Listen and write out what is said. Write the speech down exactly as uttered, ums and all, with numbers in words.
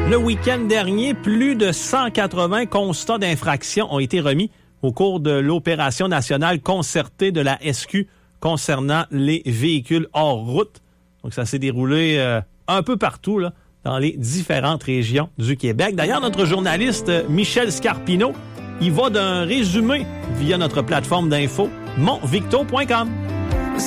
Le week-end dernier, plus de cent quatre-vingts constats d'infraction ont été remis au cours de l'opération nationale concertée de la S Q concernant les véhicules hors route. Donc, ça s'est déroulé euh, un peu partout, là, dans les différentes régions du Québec. D'ailleurs, notre journaliste Michel Scarpino, il va d'un résumé via notre plateforme d'info mon victo point com.